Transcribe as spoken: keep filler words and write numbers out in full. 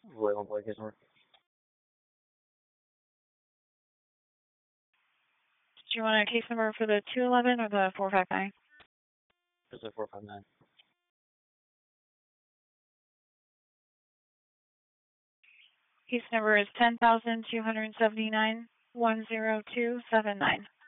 Void one point case number. Do you want a case number for the two eleven or the four five nine? Just a four five nine. Case number is ten thousand two hundred seventy nine one zero two seven nine.